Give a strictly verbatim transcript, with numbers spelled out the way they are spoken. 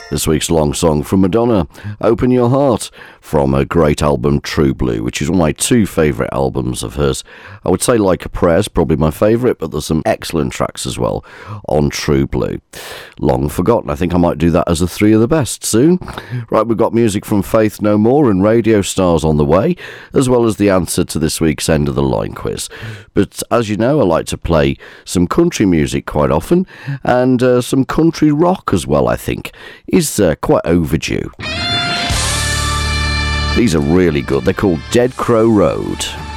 This week's long song from Madonna, Open Your Heart, from her great album True Blue, which is one of my two favourite albums of hers. I would say Like a Prayer is probably my favourite, but there's some excellent tracks as well on True Blue. Long forgotten. I think I might do that as a three of the best soon. Right, we've got music from Faith No More and Radio Stars on the way, as well as the answer to this week's End of the Line quiz. But as you know, I like to play some country music quite often, and uh, some country rock as well, I think, is uh, quite overdue. These are really good. They're called Dead Crow Road.